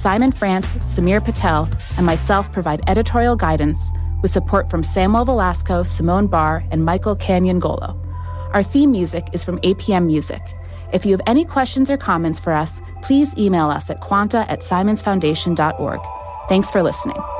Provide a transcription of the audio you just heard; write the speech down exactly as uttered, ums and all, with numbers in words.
Simon France, Samir Patel, and myself provide editorial guidance with support from Samuel Velasco, Simone Barr, and Michael Canyon-Golo. Our theme music is from A P M Music. If you have any questions or comments for us, please email us at quanta at simonsfoundation dot org. Thanks for listening.